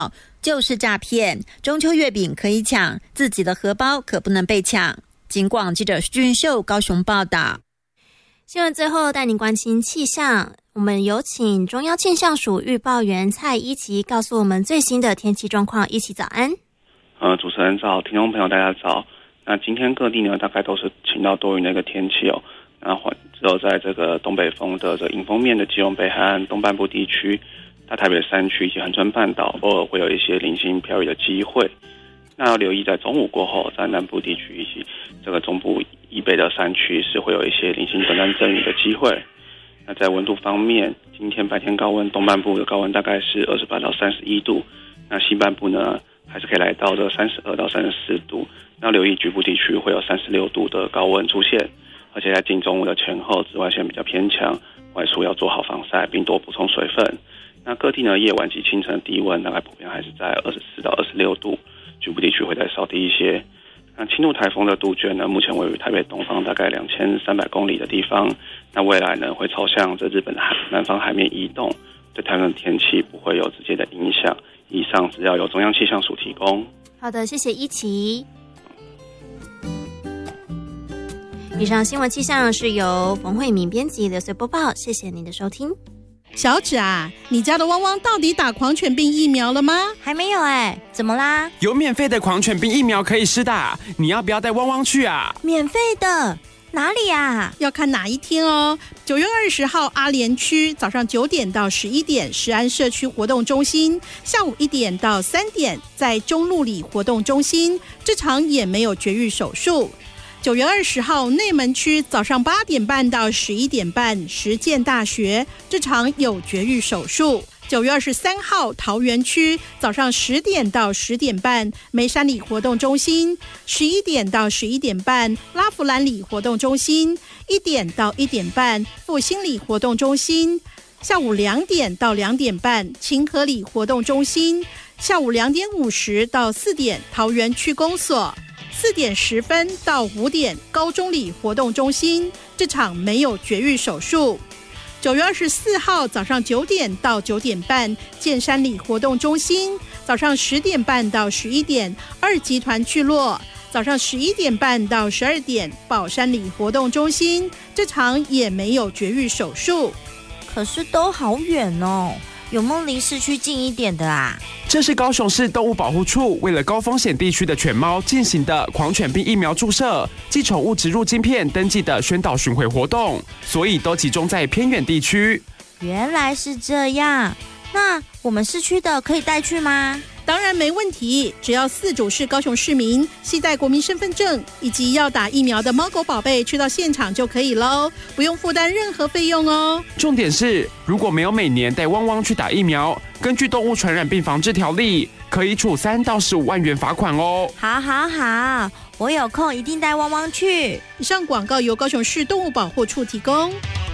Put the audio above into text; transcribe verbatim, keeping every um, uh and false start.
就是诈骗。中秋月饼可以抢，自己的荷包可不能被抢。警广记者徐俊秀高雄报道。 新闻最后带您关心气象，我们有请中央气象署预报员蔡一奇告诉我们最新的天气状况。一起早安。 呃，主持人早，听众朋友大家早。那今天各地呢，大概都是晴到多云的一个天气哦。那只有在这个东北风的这迎风面的基隆北海岸东半部地区、大台北山区以及恒春半岛，偶尔会有一些零星飘雨的机会。那要留意，在中午过后，在南部地区以及这个中部以北的山区是会有一些零星短暂阵雨的机会。那在温度方面，今天白天高温，东半部的高温大概是二十八到三十一度，那西半部呢还是可以来到这三十二到三十四度。那留意局部地区会有三十六度的高温出现，而且在近中午的前后，紫外线比较偏强，外出要做好防晒，并多补充水分。那各地呢，夜晚及清晨的低温大概普遍还是在二十四到二十六度。局部地区会再稍低一些。那轻度台风的杜鹃呢，目前位于台北东方大概两千三百公里的地方。那未来呢，会朝向这日本的海南方海面移动，对台湾的天气不会有直接的影响。以上资料由中央气象署提供。 好的，谢谢一奇。以上新闻气象是由冯慧敏编辑、刘随播报，谢谢您的收听。 小芷啊，你家的汪汪到底打狂犬病疫苗了吗？ 还没有哎、欸，怎么啦？ 有免费的狂犬病疫苗可以施打，你要不要带汪汪去啊？ 免费的？哪里啊？ 要看哪一天哦。九月二十号阿莲区早上九点到十一点石安社区活动中心，下午一点到三点在中路里活动中心，这场也没有绝育手术。九月二十号内门区早上八点半到十一点半实践大学，这场有绝育手术。九月二十三号桃园区早上十点到十点半梅山里活动中心，十一点到十一点半拉弗兰里活动中心，一点到一点半复兴里活动中心，下午两点到两点半清河里活动中心，下午两点五十到四点桃园区公所，四点十分到五点高中里活动中心，这场没有绝育手术。九月二十四号早上九点到九点半剑山里活动中心，早上十点半到十一点二集团聚落，早上十一点半到十二点宝山里活动中心，这场也没有绝育手术。 可是都好远哦，有没有离市区近一点的啊？ 这是高雄市动物保护处为了高风险地区的犬猫进行的狂犬病疫苗注射及宠物植入晶片登记的宣导巡回活动，所以都集中在偏远地区。 原来是这样，那我们市区的可以带去吗？ 当然没问题，只要饲主是高雄市民，携带国民身份证以及要打疫苗的猫狗宝贝去到现场就可以咯，不用负担任何费用哦。 重点是，如果没有每年带汪汪去打疫苗，根据动物传染病防治条例，可以处三到十五万元罚款哦。 好好好，我有空一定带汪汪去。 以上广告由高雄市动物保护处提供。